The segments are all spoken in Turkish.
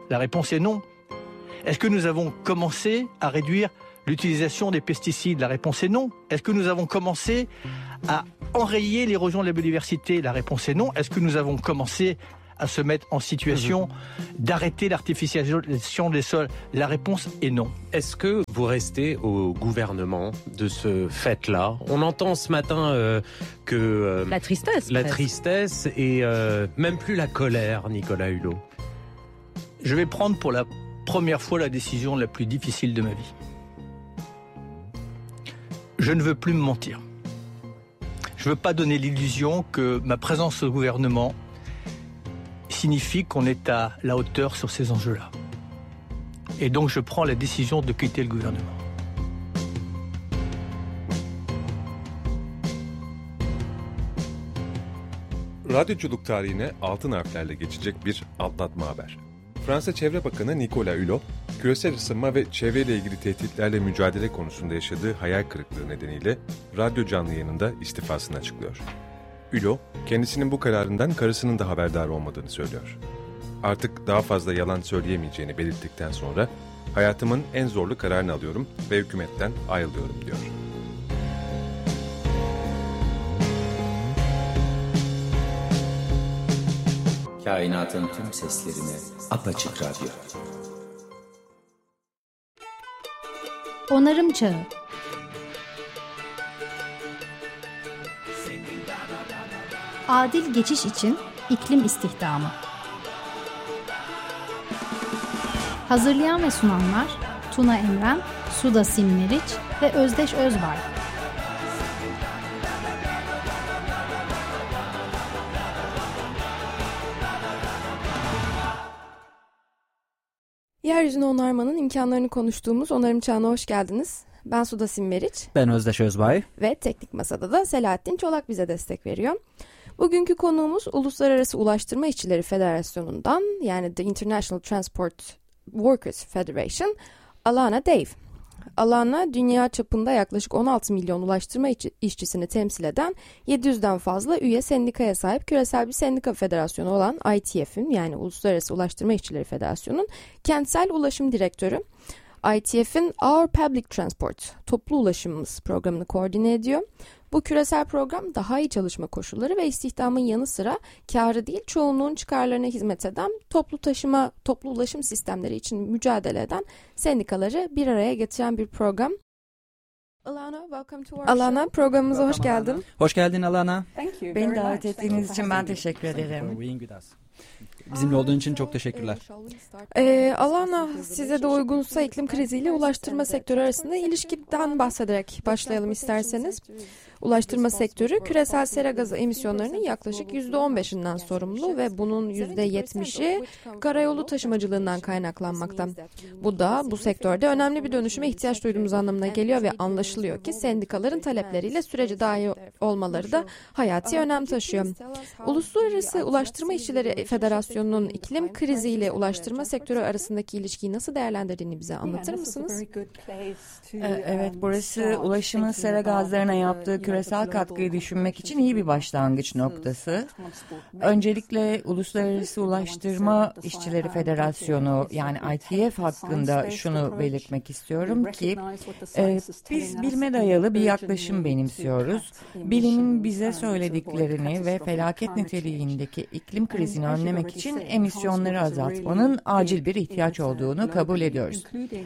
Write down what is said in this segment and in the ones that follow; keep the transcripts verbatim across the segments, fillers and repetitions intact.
La réponse est non. Est-ce que nous avons commencé à réduire l'utilisation des pesticides? La réponse est non. Est-ce que nous avons commencé à enrayer l'érosion de la biodiversité? La réponse est non. Est-ce que nous avons commencé à se mettre en situation d'arrêter l'artificialisation des sols? La réponse est non. Est-ce que vous restez au gouvernement de ce fait-là? On entend ce matin euh, que... Euh, la tristesse. La presque. tristesse et euh, même plus la colère, Nicolas Hulot. Je vais prendre pour la première fois la décision la plus difficile de ma vie. Je ne veux plus me mentir. Je ne veux pas donner l'illusion que ma présence au gouvernement signifie qu'on est à la hauteur sur ces enjeux-là. Et donc je prends la décision de quitter le gouvernement. Radyoculuk tarihine altın harflerle geçecek bir atlatma haber. Fransa Çevre Bakanı Nicolas Hulot, küresel ısınma ve çevreyle ilgili tehditlerle mücadele konusunda yaşadığı hayal kırıklığı nedeniyle radyo canlı yayınında istifasını açıklıyor. Hulot, kendisinin bu kararından karısının da haberdar olmadığını söylüyor. Artık daha fazla yalan söyleyemeyeceğini belirttikten sonra, hayatımın en zorlu kararını alıyorum ve hükümetten ayrılıyorum diyor. Kainatın tüm seslerini apaçık radyo. Onarım Çağı. Adil geçiş için iklim istihdamı. Hazırlayan ve sunanlar Tuna Emren, Suda Simleriç ve Özdeş Özbay. Yeryüzünü onarmanın imkanlarını konuştuğumuz Onarım Çağı'na hoş geldiniz. Ben Suda Simleriç. Ben Özdeş Özbay. Ve Teknik Masa'da da Selahattin Çolak bize destek veriyor. Bugünkü konuğumuz Uluslararası Ulaştırma İşçileri Federasyonu'ndan, yani The International Transport Workers Federation, Alana Dave. Alana, dünya çapında yaklaşık on altı milyon ulaştırma işçisini temsil eden yedi yüzden fazla üye sendikaya sahip küresel bir sendika federasyonu olan I T F'in, yani Uluslararası Ulaştırma İşçileri Federasyonu'nun kentsel ulaşım direktörü. I T F'in Our Public Transport, toplu ulaşımımız programını koordine ediyor. Bu küresel program daha iyi çalışma koşulları ve istihdamın yanı sıra kârı değil çoğunluğun çıkarlarına hizmet eden toplu taşıma, toplu ulaşım sistemleri için mücadele eden sendikaları bir araya getiren bir program. Alana, welcome to our Alana, show. Programımıza hoş geldin. Hoş geldin Alana. Beni davet ettiğiniz için ben teşekkür ederim. Bizimle olduğun için çok teşekkürler. Ee, Alana, size de uygunsa iklim kriziyle ulaştırma sektörü arasında ilişkiden bahsederek başlayalım isterseniz. Ulaştırma sektörü küresel sera gazı emisyonlarının yaklaşık yüzde on beşinden sorumlu ve bunun yüzde yetmişi karayolu taşımacılığından kaynaklanmakta. Bu da bu sektörde önemli bir dönüşüme ihtiyaç duyduğumuz anlamına geliyor ve anlaşılıyor ki sendikaların talepleriyle sürece dahil olmaları da hayati önem taşıyor. Uluslararası Ulaştırma İşçileri Federasyonu'nun iklim kriziyle ulaştırma sektörü arasındaki ilişkiyi nasıl değerlendirdiğini bize anlatır mısınız? Evet, burası ulaşımın sera gazlarına yaptığı küresel katkıyı düşünmek için iyi bir başlangıç noktası. Öncelikle Uluslararası Ulaştırma İşçileri Federasyonu, yani I T F hakkında şunu belirtmek istiyorum ki e, biz bilime dayalı bir yaklaşım benimsiyoruz. Bilimin bize söylediklerini ve felaket niteliğindeki iklim krizini önlemek için emisyonları azaltmanın acil bir ihtiyaç olduğunu kabul ediyoruz.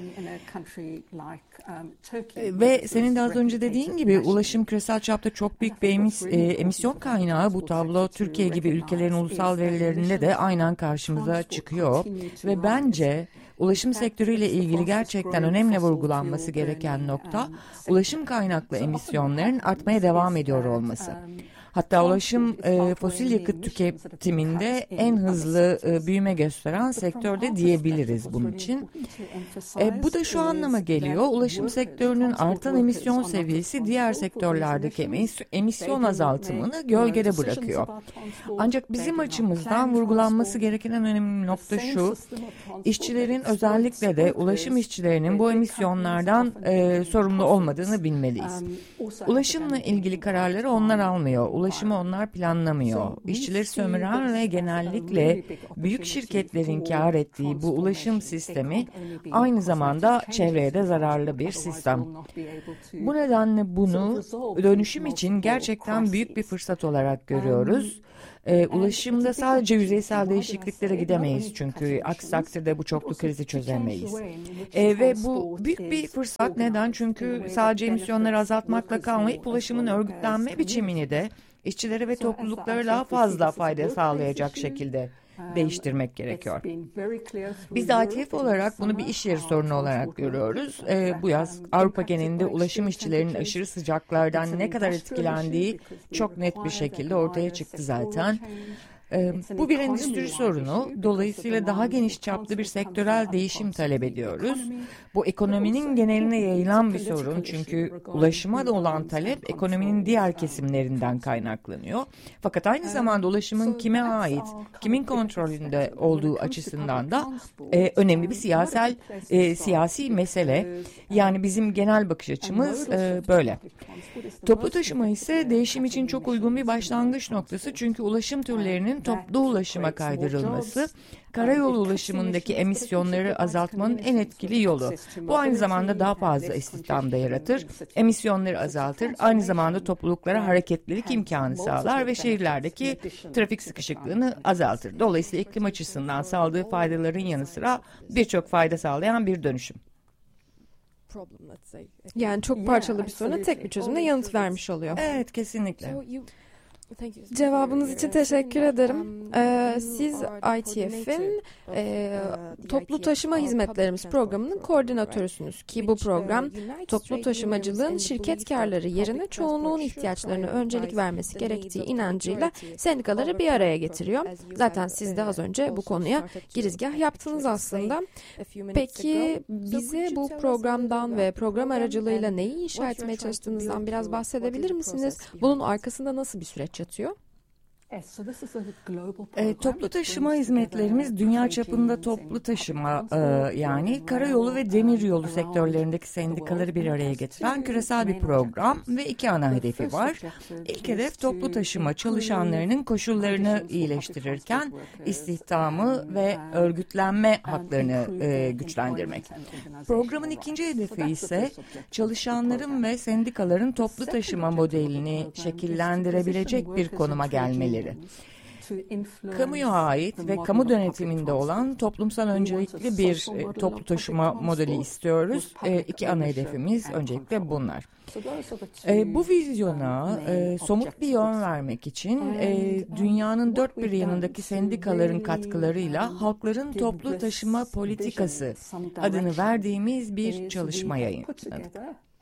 Ve senin de az önce dediğin gibi ulaşım küresel çapta çok büyük bir emis, e, emisyon kaynağı. Bu tablo Türkiye gibi ülkelerin ulusal verilerinde de aynen karşımıza çıkıyor. Ve bence ulaşım sektörüyle ilgili gerçekten önemli vurgulanması gereken nokta ulaşım kaynaklı emisyonların artmaya devam ediyor olması. Hatta ulaşım e, fosil yakıt tüketiminde en hızlı e, büyüme gösteren sektörde diyebiliriz bunun için. E, bu da şu anlama geliyor. Ulaşım sektörünün artan emisyon seviyesi diğer sektörlerdeki emis- emisyon azaltımını gölgede bırakıyor. Ancak bizim açımızdan vurgulanması gereken en önemli nokta şu. İşçilerin, özellikle de ulaşım işçilerinin bu emisyonlardan e, sorumlu olmadığını bilmeliyiz. Ulaşımla ilgili kararları onlar almıyor. ulaşımı onlar planlamıyor. İşçileri sömüren ve genellikle büyük şirketlerin kâr ettiği bu ulaşım sistemi aynı zamanda çevreye de zararlı bir sistem. Bu nedenle bunu dönüşüm için gerçekten büyük bir fırsat olarak görüyoruz. E, ulaşımda sadece yüzeysel değişikliklere gidemeyiz çünkü aksi takdirde bu çoklu krizi çözemeyiz. E, ve bu büyük bir fırsat. Neden? Çünkü sadece emisyonları azaltmakla kalmayıp ulaşımın örgütlenme biçimini de işçilere ve topluluklara daha fazla fayda sağlayacak şekilde değiştirmek gerekiyor. Biz de I T F olarak bunu bir iş yeri sorunu olarak görüyoruz. Ee, bu yaz Avrupa genelinde ulaşım işçilerinin aşırı sıcaklardan ne kadar etkilendiği çok net bir şekilde ortaya çıktı zaten. Ee, bu bir endüstri sorunu. Dolayısıyla daha geniş çaplı bir sektörel değişim talep ediyoruz. Bu ekonominin geneline yayılan bir sorun çünkü ulaşıma da olan talep ekonominin diğer kesimlerinden kaynaklanıyor. Fakat aynı zamanda ulaşımın kime ait, kimin kontrolünde olduğu açısından da e, önemli bir siyasal e, siyasi mesele. Yani bizim genel bakış açımız e, böyle. Toplu taşıma ise değişim için çok uygun bir başlangıç noktası çünkü ulaşım türlerinin toplu ulaşıma kaydırılması, karayolu ulaşımındaki emisyonları azaltmanın en etkili yolu. Bu aynı zamanda daha fazla istihdam da yaratır, emisyonları azaltır, aynı zamanda topluluklara hareketlilik imkanı sağlar ve şehirlerdeki trafik sıkışıklığını azaltır. Dolayısıyla iklim açısından sağladığı faydaların yanı sıra birçok fayda sağlayan bir dönüşüm. Yani çok parçalı bir soruna tek bir çözümle yanıt vermiş oluyor. Evet, kesinlikle. Cevabınız için teşekkür ederim. Ee, siz I T F'in e, Toplu Taşıma Hizmetlerimiz programının koordinatörüsünüz ki bu program toplu taşımacılığın şirket karları yerine çoğunluğun ihtiyaçlarına öncelik vermesi gerektiği inancıyla sendikaları bir araya getiriyor. Zaten siz de az önce bu konuya girizgah yaptınız aslında. Peki bize bu programdan ve program aracılığıyla neyi inşa etmeye çalıştığınızdan biraz bahsedebilir misiniz? Bunun arkasında nasıl bir süreç yatıyor? E, toplu taşıma hizmetlerimiz dünya çapında toplu taşıma e, yani karayolu ve demiryolu sektörlerindeki sendikaları bir araya getiren küresel bir program ve iki ana hedefi var. İlk hedef toplu taşıma çalışanlarının koşullarını iyileştirirken istihdamı ve örgütlenme haklarını e, güçlendirmek. Programın ikinci hedefi ise çalışanların ve sendikaların toplu taşıma modelini şekillendirebilecek bir konuma gelmeleri. Kamuya ait ve kamu denetiminde olan toplumsal öncelikli bir e, toplu taşıma modeli istiyoruz. E, iki ana hedefimiz öncelikle bunlar. E, bu vizyona e, somut bir yön vermek için e, dünyanın dört bir yanındaki sendikaların katkılarıyla halkların toplu taşıma politikası adını verdiğimiz bir çalışma yayınladık.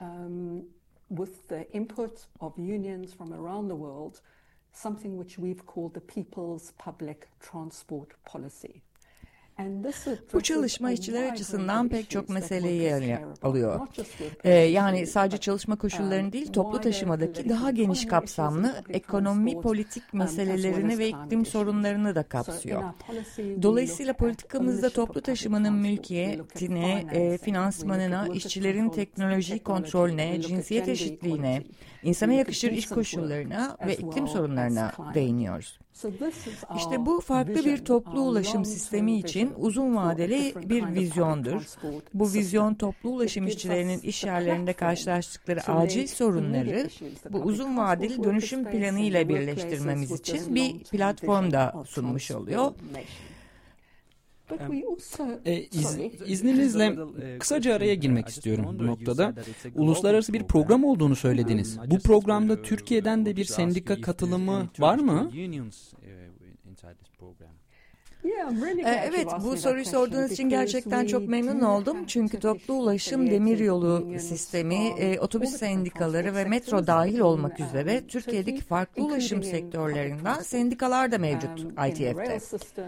Something which we've called the People's Public Transport Policy. Bu çalışma işçiler açısından pek çok meseleyi alıyor. Ee, yani sadece çalışma koşullarını değil, toplu taşımadaki daha geniş kapsamlı ekonomi politik meselelerini ve iklim sorunlarını da kapsıyor. Dolayısıyla politikamızda toplu taşımanın mülkiyetine, e, finansmanına, işçilerin teknoloji kontrolüne, cinsiyet eşitliğine, insana yakışır iş koşullarına ve iklim sorunlarına değiniyoruz. İşte bu farklı bir toplu ulaşım sistemi için uzun vadeli bir vizyondur. Bu vizyon toplu ulaşım işçilerinin iş yerlerinde karşılaştıkları acil sorunları bu uzun vadeli dönüşüm planı ile birleştirmemiz için bir platform da sunmuş oluyor. E, iz, izninizle kısaca araya girmek istiyorum bu noktada. Uluslararası bir program olduğunu söylediniz. Bu programda Türkiye'den de bir sendika katılımı var mı? Evet, bu soruyu sorduğunuz için gerçekten çok memnun oldum. Çünkü toplu ulaşım, demiryolu sistemi, e, otobüs sendikaları ve metro dahil olmak üzere Türkiye'deki farklı ulaşım sektörlerinden sendikalar da mevcut I T F'te.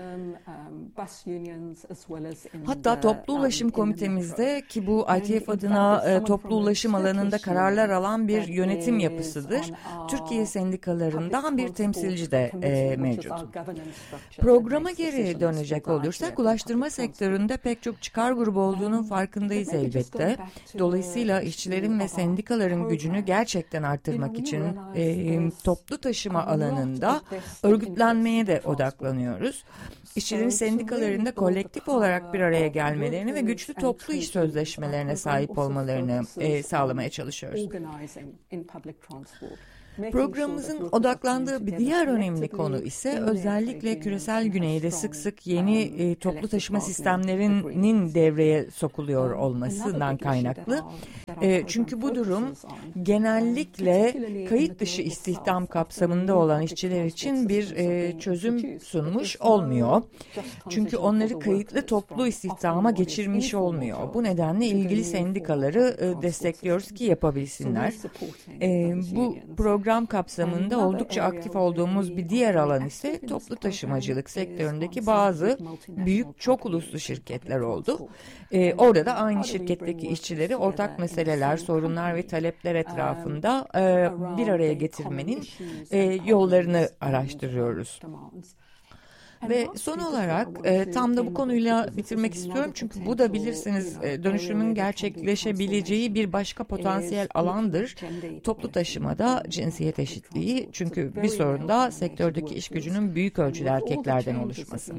Hatta toplu ulaşım komitemizde, ki bu I T F adına e, toplu ulaşım alanında kararlar alan bir yönetim yapısıdır, Türkiye sendikalarından bir temsilci de e, mevcut. Programa geri dönersek dönecek olursak ulaştırma sektöründe pek çok çıkar grubu olduğunun farkındayız elbette. Dolayısıyla işçilerin ve sendikaların gücünü gerçekten artırmak için e, toplu taşıma alanında örgütlenmeye de odaklanıyoruz. İşçilerin sendikalarında kolektif olarak bir araya gelmelerini ve güçlü toplu iş sözleşmelerine sahip olmalarını e, sağlamaya çalışıyoruz. Programımızın odaklandığı bir diğer önemli konu ise özellikle küresel güneyde sık sık yeni e, toplu taşıma sistemlerinin devreye sokuluyor olmasından kaynaklı. E, çünkü bu durum genellikle kayıt dışı istihdam kapsamında olan işçiler için bir e, çözüm sunmuş olmuyor. Çünkü onları kayıtlı toplu istihdama geçirmiş olmuyor. Bu nedenle ilgili sendikaları e, destekliyoruz ki yapabilsinler. E, bu program Program kapsamında oldukça aktif olduğumuz bir diğer alan ise toplu taşımacılık sektöründeki bazı büyük çok uluslu şirketler oldu. Ee, orada da aynı şirketteki işçileri ortak meseleler, sorunlar ve talepler etrafında e, bir araya getirmenin e, yollarını araştırıyoruz. Ve son olarak e, tam da bu konuyla bitirmek istiyorum çünkü bu da bilirsiniz e, dönüşümün gerçekleşebileceği bir başka potansiyel alandır. Toplu taşımada cinsiyet eşitliği, çünkü bir sorun da sektördeki iş gücünün büyük ölçüde erkeklerden oluşması.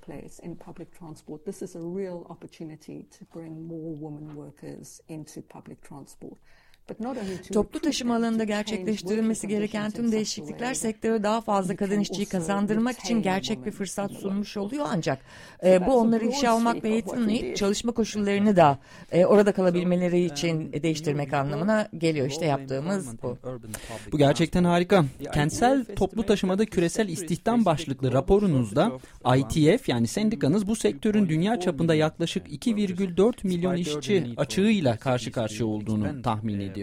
Toplu taşıma alanında gerçekleştirilmesi gereken tüm değişiklikler sektöre daha fazla kadın işçiyi kazandırmak için gerçek bir fırsat sunmuş oluyor, ancak e, bu onları işe almak ve eğitimleyip çalışma koşullarını da e, orada kalabilmeleri için değiştirmek anlamına geliyor. İşte yaptığımız bu. Bu gerçekten harika. Kentsel toplu taşımada küresel istihdam başlıklı raporunuzda I T F yani sendikanız bu sektörün dünya çapında yaklaşık iki virgül dört milyon işçi açığıyla karşı karşıya olduğunu tahmin ediyor.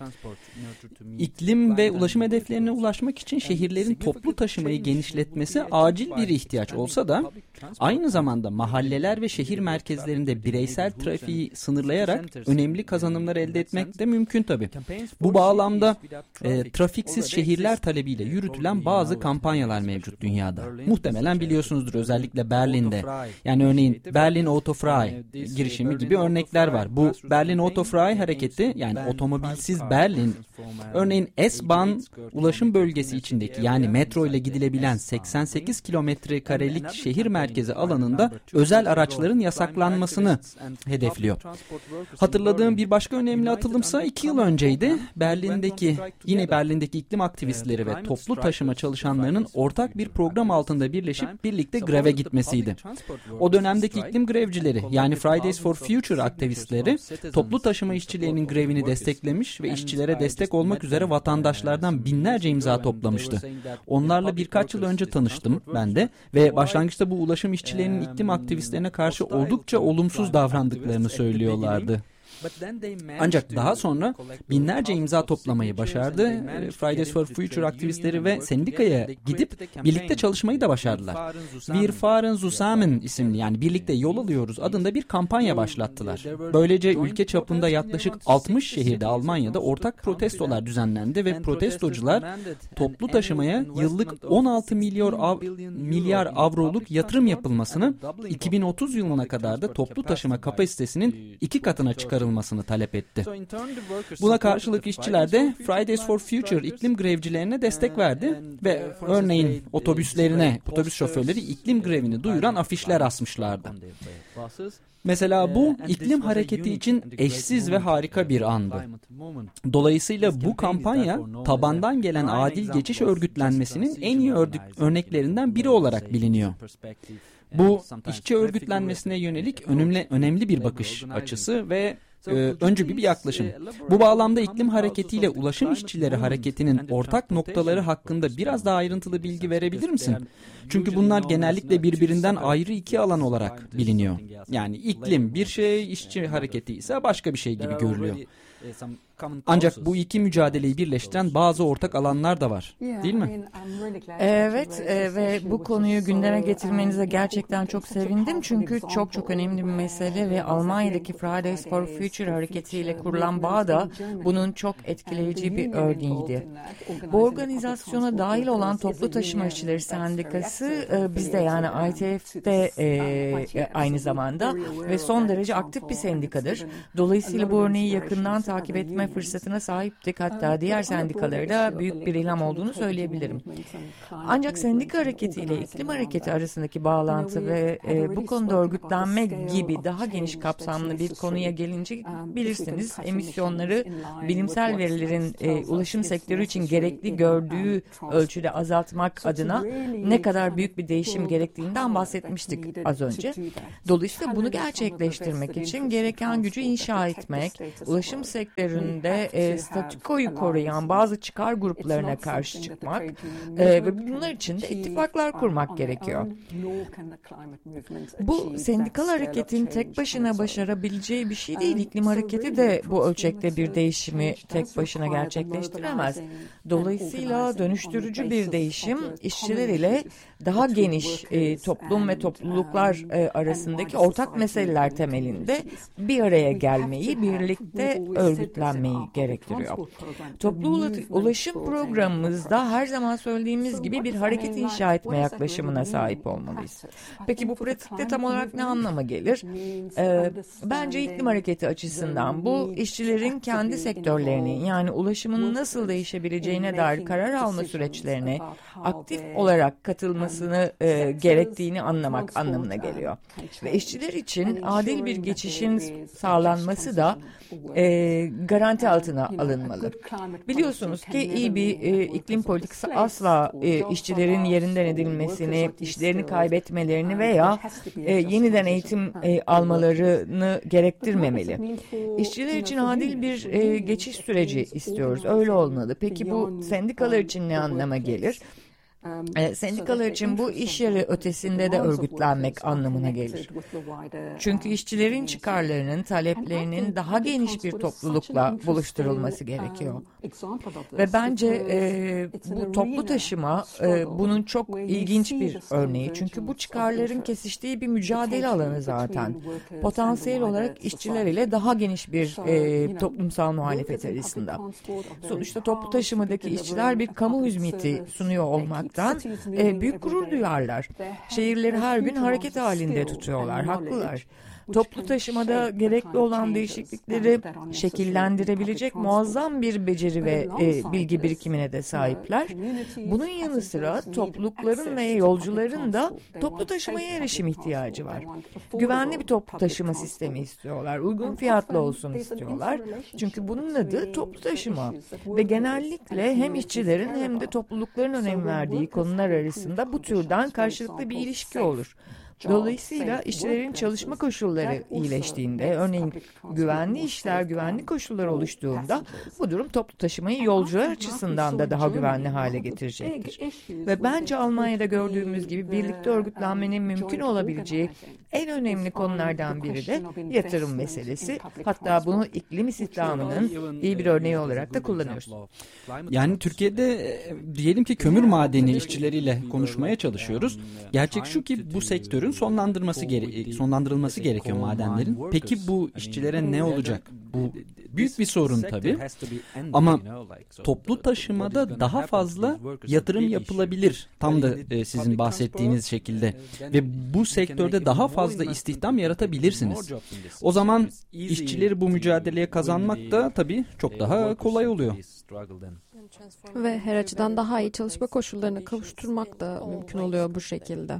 İklim ve ulaşım hedeflerine ulaşmak için şehirlerin toplu taşımayı genişletmesi acil bir ihtiyaç olsa da aynı zamanda mahalleler ve şehir merkezlerinde bireysel trafiği sınırlayarak önemli kazanımlar elde etmek de mümkün tabii. Bu bağlamda e, trafiksiz şehirler talebiyle yürütülen bazı kampanyalar mevcut dünyada. Muhtemelen biliyorsunuzdur, özellikle Berlin'de. Yani örneğin Berlin Autofrei girişimi gibi örnekler var. Bu Berlin Autofrei hareketi, yani otomobilsiz Berlin, örneğin S-Bahn ulaşım bölgesi içindeki, yani metro ile gidilebilen seksen sekiz kilometre karelik şehir merkezi alanında özel araçların yasaklanmasını hedefliyor. Hatırladığım bir başka önemli atılımsa iki yıl önceydi. Berlin'deki, yine Berlin'deki iklim aktivistleri ve toplu taşıma çalışanlarının ortak bir program altında birleşip birlikte greve gitmesiydi. O dönemdeki iklim grevcileri, yani Fridays for Future aktivistleri toplu taşıma işçilerinin grevini desteklemiş ve işçilere destek olmak üzere vatandaşlardan binlerce imza toplamıştı. Onlarla birkaç yıl önce tanıştım ben de ve başlangıçta bu ulaşım işçilerinin iklim aktivistlerine karşı oldukça olumsuz davrandıklarını söylüyorlardı. Ancak daha sonra binlerce imza toplamayı başardı. Fridays for Future aktivistleri ve sendikaya gidip birlikte çalışmayı da başardılar. Wir fahren zusammen isimli, yani birlikte yol alıyoruz adında bir kampanya başlattılar. Böylece ülke çapında yaklaşık altmış şehirde Almanya'da ortak protestolar düzenlendi ve protestocular toplu taşımaya yıllık on altı milyar, av, milyar avroluk yatırım yapılmasını, iki bin otuz yılına kadar da toplu taşıma kapasitesinin iki katına çıkarılmasını talep etti. Buna karşılık işçiler de Fridays for Future iklim grevcilerine destek verdi ve örneğin otobüslerine, otobüs şoförleri iklim grevini duyuran afişler asmışlardı. Mesela bu iklim hareketi için eşsiz ve harika bir andı. Dolayısıyla bu kampanya tabandan gelen adil geçiş örgütlenmesinin en iyi örneklerinden biri olarak biliniyor. Bu işçi örgütlenmesine yönelik önemli önemli bir bakış açısı ve e, öncü bir yaklaşım. Bu bağlamda iklim hareketiyle ulaşım işçileri hareketinin ortak noktaları hakkında biraz daha ayrıntılı bilgi verebilir misin? Çünkü bunlar genellikle birbirinden ayrı iki alan olarak biliniyor. Yani iklim bir şey, işçi hareketi ise başka bir şey gibi görülüyor. Ancak bu iki mücadeleyi birleştiren bazı ortak alanlar da var, değil mi? Evet e, ve bu konuyu gündeme getirmenize gerçekten çok sevindim. Çünkü çok çok önemli bir mesele ve Almanya'daki Fridays for Future hareketiyle kurulan bağ da bunun çok etkileyici bir örneğiydi. Bu organizasyona dahil olan Toplu Taşıma İşçileri Sendikası e, bizde yani I T F'de e, aynı zamanda ve son derece aktif bir sendikadır. Dolayısıyla bu örneği yakından takip etme fırsatına sahiptik. Hatta diğer sendikalarda büyük bir ilham olduğunu söyleyebilirim. Ancak sendika hareketiyle iklim hareketi arasındaki bağlantı ve e, bu konuda örgütlenme gibi daha geniş kapsamlı bir konuya gelince bilirsiniz emisyonları bilimsel verilerin e, ulaşım sektörü için gerekli gördüğü ölçüde azaltmak adına ne kadar büyük bir değişim gerektiğinden bahsetmiştik az önce. Dolayısıyla bunu gerçekleştirmek için gereken gücü inşa etmek, ulaşım sektöründe e, statükoyu koruyan bazı çıkar gruplarına karşı çıkmak e, ve bunlar için de ittifaklar kurmak gerekiyor. Bu sendikal hareketin tek başına başarabileceği bir şey değil. İklim hareketi de bu ölçekte bir değişimi tek başına gerçekleştiremez. Dolayısıyla dönüştürücü bir değişim işçiler ile daha geniş e, toplum ve topluluklar e, arasındaki ortak meseleler temelinde bir araya gelmeyi, birlikte örgütlenmeyi gerektiriyor. Toplu ulaşım programımızda her zaman söylediğimiz gibi bir hareket inşa etme yaklaşımına sahip olmalıyız. Peki bu pratikte tam olarak ne anlama gelir? Ee, bence iklim hareketi açısından bu işçilerin kendi sektörlerini yani ulaşımın nasıl değişebileceğine dair karar alma süreçlerine aktif olarak katılmasını e, gerektiğini anlamak anlamına geliyor. Ve işçiler için adil bir geçişin sağlanması da e, garanti altına alınmalı. Biliyorsunuz ki iyi bir e, iklim politikası asla e, işçilerin yerinden edilmesini, işlerini kaybetmelerini veya e, yeniden eğitim e, almalarını gerektirmemeli. İşçiler için adil bir e, geçiş süreci istiyoruz. Öyle olmalı. Peki bu sendikalar için ne anlama gelir? E, sendikalar için bu iş yeri ötesinde de örgütlenmek anlamına gelir. Çünkü işçilerin çıkarlarının, taleplerinin daha geniş bir toplulukla buluşturulması gerekiyor. Ve bence e, bu toplu taşıma e, bunun çok ilginç bir örneği. Çünkü bu çıkarların kesiştiği bir mücadele alanı zaten. Potansiyel olarak işçiler ile daha geniş bir e, toplumsal muhalefet arasında. Sonuçta toplu taşımadaki işçiler bir kamu hizmeti sunuyor olmak E, büyük gurur duyarlar. Şehirleri her gün hareket halinde tutuyorlar, haklılar. Toplu taşımada gerekli olan değişiklikleri şekillendirebilecek muazzam bir beceri ve e, bilgi birikimine de sahipler. Bunun yanı sıra toplulukların ve yolcuların da toplu taşımaya erişim ihtiyacı var. Güvenli bir toplu taşıma sistemi istiyorlar. Uygun fiyatlı olsun istiyorlar. Çünkü bunun adı toplu taşıma. Ve genellikle hem işçilerin hem de toplulukların önem verdiği konular arasında bu türden karşılıklı bir ilişki olur. Dolayısıyla işçilerin çalışma koşulları iyileştiğinde, örneğin güvenli işler, güvenli koşullar oluştuğunda bu durum toplu taşımayı yolcular açısından da daha güvenli hale getirecektir. Ve bence Almanya'da gördüğümüz gibi birlikte örgütlenmenin mümkün olabileceği en önemli konulardan biri de yatırım meselesi. Hatta bunu iklim istihdamının iyi bir örneği olarak da kullanıyoruz. Yani Türkiye'de diyelim ki kömür madeni işçileriyle konuşmaya çalışıyoruz. Gerçek şu ki bu sektörün sonlandırması gere- sonlandırılması gerekiyor madenlerin. Peki bu işçilere ne olacak? Bu büyük bir sorun tabii. Ama toplu taşımada daha fazla yatırım yapılabilir. Tam da e, sizin bahsettiğiniz şekilde. Ve bu sektörde daha fazla istihdam yaratabilirsiniz. O zaman işçileri bu mücadeleye kazanmak da tabii çok daha kolay oluyor. Ve her açıdan daha iyi çalışma koşullarına kavuşturmak da mümkün oluyor bu şekilde.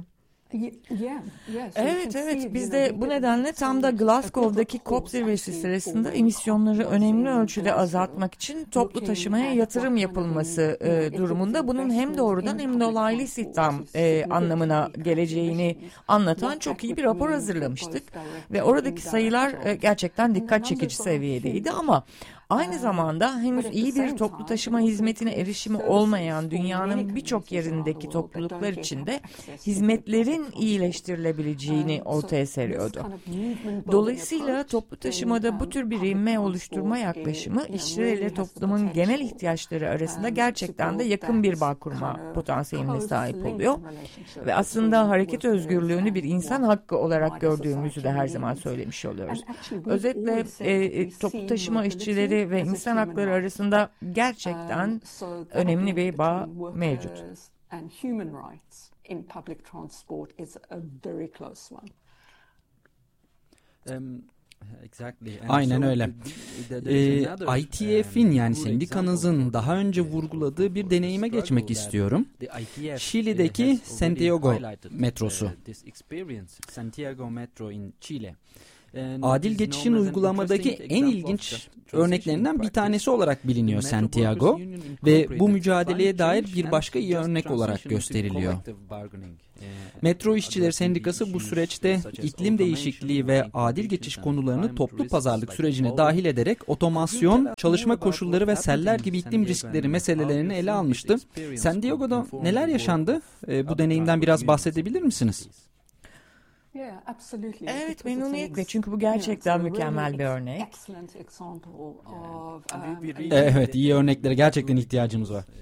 Evet evet biz de bu nedenle tam da Glasgow'daki COP zirvesi sırasında emisyonları önemli ölçüde azaltmak için toplu taşımaya yatırım yapılması e, durumunda bunun hem doğrudan hem dolaylı istihdam e, anlamına geleceğini anlatan çok iyi bir rapor hazırlamıştık ve oradaki sayılar e, gerçekten dikkat çekici seviyedeydi ama Aynı zamanda henüz iyi bir toplu taşıma hizmetine erişimi olmayan dünyanın birçok yerindeki topluluklar için de hizmetlerin iyileştirilebileceğini ortaya seriyordu. Dolayısıyla toplu taşımada bu tür bir ivme oluşturma yaklaşımı işçiler ile toplumun genel ihtiyaçları arasında gerçekten de yakın bir bağ kurma potansiyeline sahip oluyor. Ve aslında hareket özgürlüğünü bir insan hakkı olarak gördüğümüzü de her zaman söylemiş oluyoruz. Özetle e, toplu taşıma işçileri ve insan hakları arasında gerçekten önemli bir bağ mevcut. Aynen öyle. Ee, I T F'in yani sendikanızın daha önce vurguladığı bir deneyime geçmek istiyorum. Şili'deki Santiago metrosu. Santiago Metro in Chile. Adil geçişin uygulamadaki en ilginç örneklerinden bir tanesi olarak biliniyor Santiago ve bu mücadeleye dair bir başka iyi örnek olarak gösteriliyor. Metro İşçileri Sendikası bu süreçte iklim değişikliği ve adil geçiş konularını toplu pazarlık sürecine dahil ederek otomasyon, çalışma koşulları ve seller gibi iklim riskleri meselelerini ele almıştı. San Diego'da neler yaşandı? Bu deneyimden biraz bahsedebilir misiniz? Evet, memnuniyetle, çünkü bu gerçekten mükemmel bir örnek. Evet, iyi örneklere gerçekten ihtiyacımız var.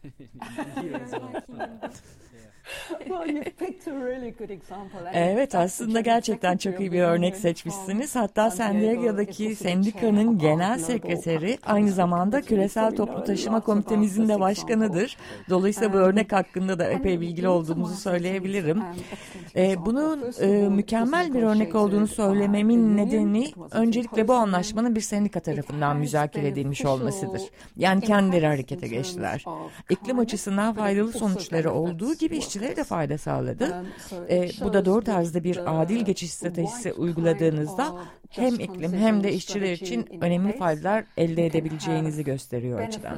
Evet, aslında gerçekten çok iyi bir örnek seçmişsiniz. Hatta San Diego'daki sendikanın genel sekreteri aynı zamanda Küresel Toplu Taşıma Komitemizin de başkanıdır. Dolayısıyla bu örnek hakkında da epey bilgili olduğumuzu söyleyebilirim. Ee, bunun e, mükemmel bir örnek olduğunu söylememin nedeni öncelikle bu anlaşmanın bir sendika tarafından müzakere edilmiş olmasıdır. Yani kendileri harekete geçtiler. İklim açısından faydalı sonuçları olduğu gibi işçilere de fayda sağladı. E, bu da doğru tarzda bir adil geçiş stratejisi uyguladığınızda hem iklim hem de işçiler için önemli faydalar elde edebileceğinizi gösteriyor o açıdan.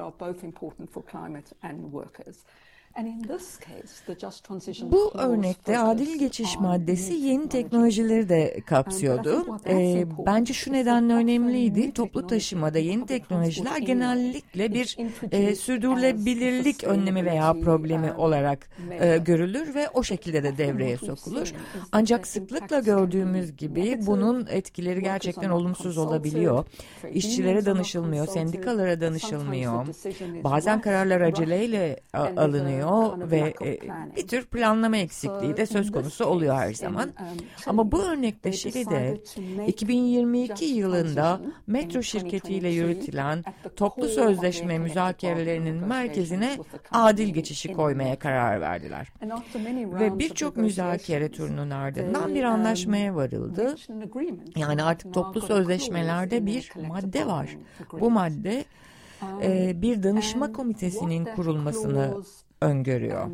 Bu örnekte adil geçiş maddesi yeni teknolojileri de kapsıyordu. Ee, bence şu nedenle önemliydi. Toplu taşımada yeni teknolojiler genellikle bir e, sürdürülebilirlik önlemi veya problemi olarak e, görülür ve o şekilde de devreye sokulur. Ancak sıklıkla gördüğümüz gibi bunun etkileri gerçekten olumsuz olabiliyor. İşçilere danışılmıyor, sendikalara danışılmıyor. Bazen kararlar aceleyle alınıyor ve e, bir tür planlama eksikliği de söz konusu oluyor her zaman. Ama bu örnekte Şili'de iki bin yirmi iki yılında metro şirketiyle yürütülen toplu sözleşme müzakerelerinin merkezine adil geçişi koymaya karar verdiler. Ve birçok müzakere turunun ardından bir anlaşmaya varıldı. Yani artık toplu sözleşmelerde bir madde var. Bu madde e, bir danışma komitesinin kurulmasını öngörüyor.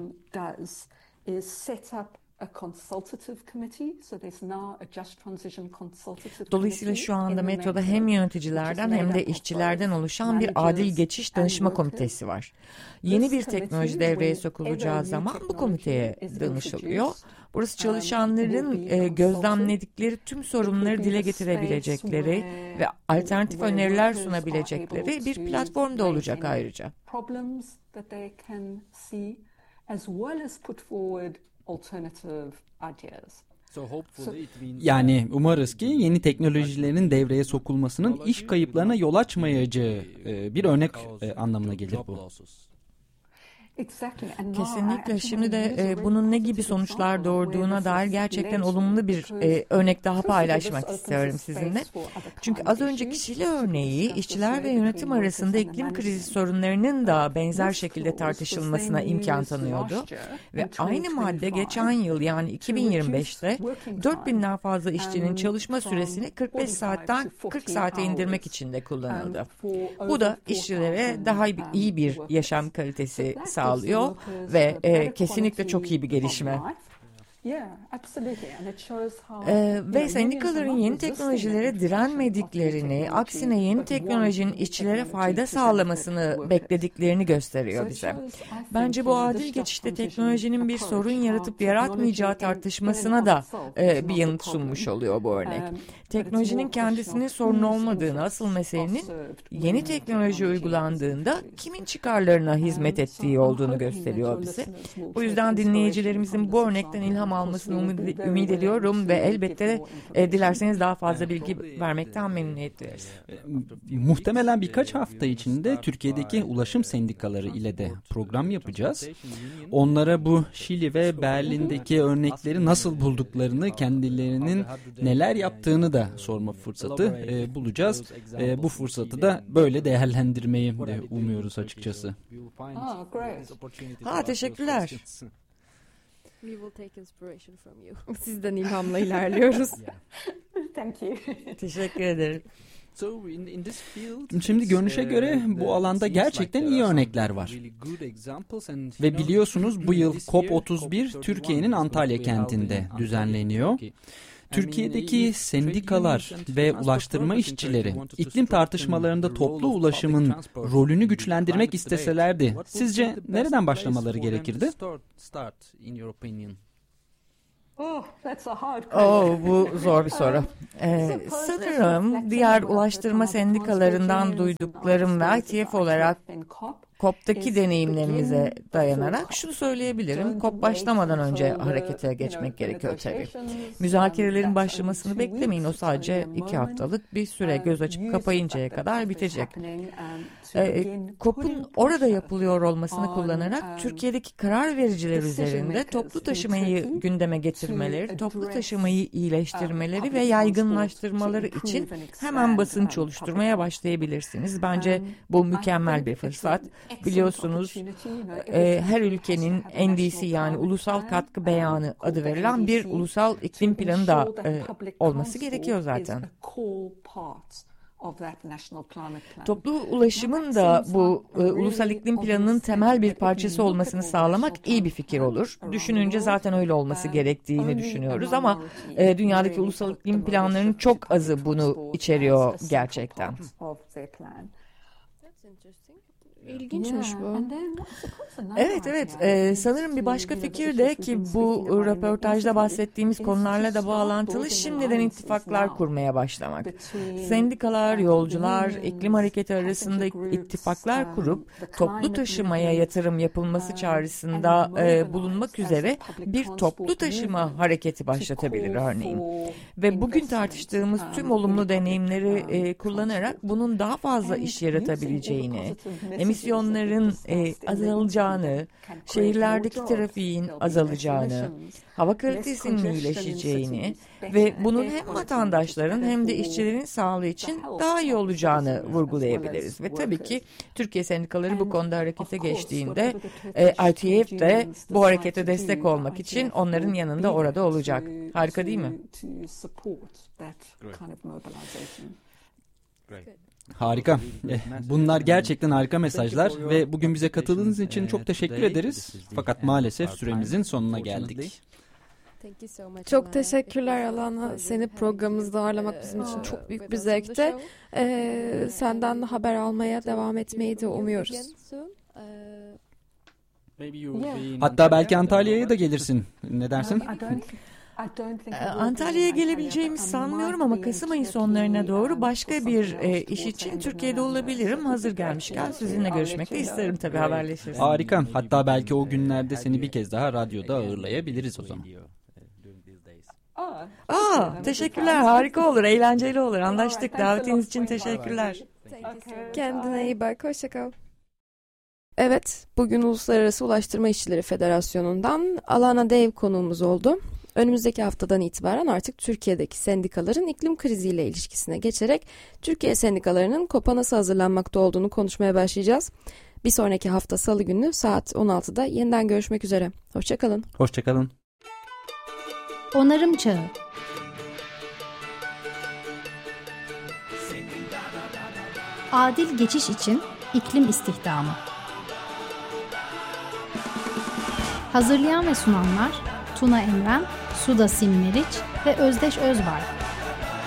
Dolayısıyla şu anda metroda hem yöneticilerden hem de işçilerden oluşan bir adil geçiş danışma komitesi var. Yeni bir teknoloji devreye sokulacağı zaman bu komiteye danışılıyor. Burası çalışanların e, gözlemledikleri tüm sorunları dile getirebilecekleri ve alternatif öneriler sunabilecekleri bir platform da olacak ayrıca. Yani umarız ki yeni teknolojilerin devreye sokulmasının iş kayıplarına yol açmayacağı bir örnek anlamına gelir bu. Kesinlikle. Şimdi de e, bunun ne gibi sonuçlar doğurduğuna dair gerçekten olumlu bir e, örnek daha paylaşmak istiyorum sizinle. Çünkü az önceki Şili örneği işçiler ve yönetim arasında iklim krizi sorunlarının da benzer şekilde tartışılmasına imkan tanıyordu. Ve aynı madde geçen yıl yani iki bin yirmi beşte dört binden fazla işçinin çalışma süresini kırk beş saatten kırk saate indirmek için de kullanıldı. Bu da işçilere daha iyi bir yaşam kalitesi sağlıyor. sağlıyor ve e, kesinlikle çok iyi bir gelişme. Ee, ve sendikaların yeni teknolojilere direnmediklerini, aksine yeni teknolojinin işçilere fayda sağlamasını beklediklerini gösteriyor bize. Bence bu adil geçişte teknolojinin bir sorun yaratıp yaratmayacağı tartışmasına da e, bir yanıt sunmuş oluyor bu örnek. Teknolojinin kendisinin sorun olmadığını, asıl meselenin yeni teknoloji uygulandığında kimin çıkarlarına hizmet ettiği olduğunu gösteriyor bize. Bu yüzden dinleyicilerimizin bu örnekten ilham almasını ümit, ümit ediyorum ve elbette e, dilerseniz daha fazla bilgi vermekten memnuniyet duyarız. Muhtemelen birkaç hafta içinde Türkiye'deki ulaşım sendikaları ile de program yapacağız. Onlara bu Şili ve Berlin'deki örnekleri nasıl bulduklarını, kendilerinin neler yaptığını da sorma fırsatı e, bulacağız. E, bu fırsatı da böyle değerlendirmeyi de umuyoruz açıkçası. Ha, teşekkürler. We will take inspiration from you. Sizden ilhamla ilerliyoruz. Thank you. Teşekkür ederim. Şimdi görünüşe göre bu alanda gerçekten iyi örnekler var. Ve biliyorsunuz bu yıl COP otuz bir Türkiye'nin Antalya kentinde düzenleniyor. Türkiye'deki sendikalar ve ulaştırma işçileri iklim tartışmalarında toplu ulaşımın rolünü güçlendirmek isteselerdi, sizce nereden başlamaları gerekirdi? Oh, that's a hard Oh, bu zor bir soru. Ee, sanırım diğer ulaştırma sendikalarından duyduklarım ve I T F olarak COP'taki deneyimlerimize dayanarak şunu söyleyebilirim. COP başlamadan önce harekete geçmek gerekiyor tabii. Müzakerelerin başlamasını beklemeyin. O sadece iki haftalık bir süre, göz açıp kapayıncaya kadar bitecek. Ee, COP'un orada yapılıyor olmasını kullanarak Türkiye'deki karar vericiler üzerinde toplu taşımayı gündeme getirmeleri, toplu taşımayı iyileştirmeleri ve yaygınlaştırmaları için hemen basınç oluşturmaya başlayabilirsiniz. Bence bu mükemmel bir fırsat. Biliyorsunuz e, her ülkenin N D C yani Ulusal Katkı Beyanı adı verilen bir ulusal iklim planı da e, olması gerekiyor zaten. Toplu ulaşımın da bu e, ulusal iklim planının temel bir parçası olmasını sağlamak iyi bir fikir olur. Düşününce zaten öyle olması gerektiğini düşünüyoruz ama e, dünyadaki ulusal iklim planlarının çok azı bunu içeriyor gerçekten. İlginçmiş bu. Evet evet ee, sanırım bir başka fikir de ki bu röportajda bahsettiğimiz konularla da bağlantılı şimdiden ittifaklar kurmaya başlamak. Sendikalar, yolcular, iklim hareketi arasında ittifaklar kurup toplu taşımaya yatırım yapılması çağrısında e, bulunmak üzere bir toplu taşıma hareketi başlatabilir örneğin. Ve bugün tartıştığımız tüm olumlu deneyimleri e, kullanarak bunun daha fazla iş yaratabileceğini, emisyonların e, azalacağını, şehirlerdeki trafiğin azalacağını, hava kalitesinin iyileşeceğini ve bunun hem vatandaşların hem de işçilerin sağlığı için daha iyi olacağını vurgulayabiliriz. Ve tabii ki Türkiye sendikaları bu konuda harekete geçtiğinde e, I T F de bu harekete destek olmak için onların yanında orada olacak. Harika değil mi? Harika. Bunlar gerçekten harika mesajlar ve bugün bize katıldığınız için çok teşekkür ederiz. Fakat maalesef süremizin sonuna geldik. Çok teşekkürler Alana. Seni programımızda ağırlamak bizim için çok büyük bir zevkti. Ee, senden de haber almaya devam etmeyi de umuyoruz. Hatta belki Antalya'ya da gelirsin. Ne dersin? Antalya'ya gelebileceğimi sanmıyorum ama Kasım ayı sonlarına doğru başka bir e, iş için Türkiye'de olabilirim. Hazır gelmişken sizinle görüşmek de isterim tabii, haberleşiriz. Harika. Hatta belki o günlerde seni bir kez daha radyoda ağırlayabiliriz o zaman. Aa, teşekkürler. Harika olur. Eğlenceli olur. Anlaştık. Davetiniz için teşekkürler. Kendine iyi bak. Hoşça kal. Evet, bugün Uluslararası Ulaştırma İşçileri Federasyonu'ndan Alana Dave konuğumuz oldu. Önümüzdeki haftadan itibaren artık Türkiye'deki sendikaların iklim kriziyle ilişkisine geçerek Türkiye sendikalarının COP'a nasıl hazırlanmakta olduğunu konuşmaya başlayacağız. Bir sonraki hafta Salı günü saat on altıda yeniden görüşmek üzere. Hoşça kalın. Hoşça kalın. Onarım Çağı. Adil geçiş için iklim istihdamı. Hazırlayan ve sunanlar Tuna Emren, Suda Simleriç ve Özdeş Özbark.